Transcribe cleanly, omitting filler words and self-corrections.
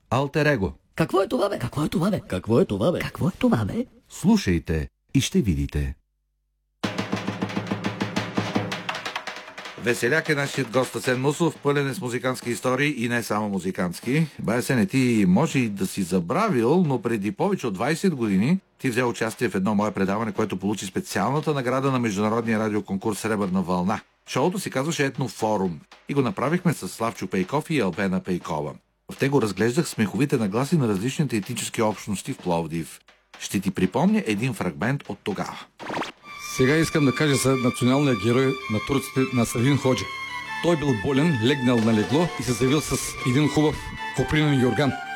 Алтер его. Какво е това, бе? Какво е това, бе? Какво е това, бе? Какво е това, бе? Слушайте и ще видите. Веселяк е нашият гост Асен Мусов, пълен е с музикантски истории и не само музикантски. Асене, ти може и да си забравил, но преди повече от 20 години ти взе участие в едно мое предаване, което получи специалната награда на Международния радиоконкурс Сребърна вълна. Шоуто си казваше Етнофорум и го направихме с Славчо Пейков и Албена Пейкова. В него разглеждах смеховите нагласи на различните етнически общности в Пловдив. Ще ти припомня един фрагмент от тогава. Сега искам да кажа за националния герой на турците Насредин Ходжа. Той бил болен, легнал на легло и се заявил с един хубав копринен юрган.